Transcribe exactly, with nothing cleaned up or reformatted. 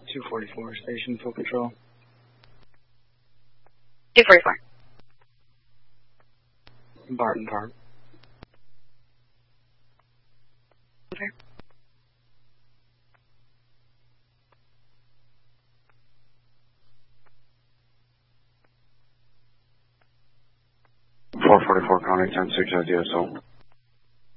two forty-four, station full control. two forty-four. Barton Park. Over. four forty-four, county ten six, I D S O.